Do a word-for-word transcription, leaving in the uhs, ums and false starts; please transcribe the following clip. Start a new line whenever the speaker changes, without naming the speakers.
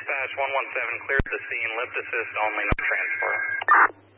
Dispatch one one seven, cleared the scene, lift assist only, no transfer.